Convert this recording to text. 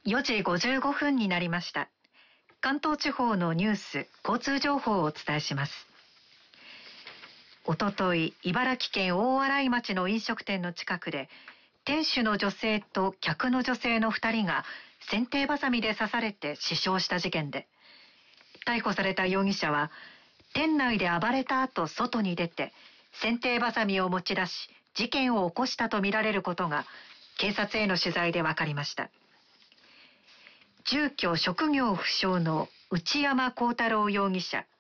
4時55分になりました。関東地方のニュース、交通情報をお伝えします。おととい、茨城県大洗町の飲食店の近くで、店主の女性と客の女性の2人が剪定バサミで刺されて死傷した事件で、逮捕された容疑者は、店内で暴れた後外に出て、剪定バサミを持ち出し、事件を起こしたとみられることが、警察への取材で分かりました。住居職業不詳の内山幸太郎容疑者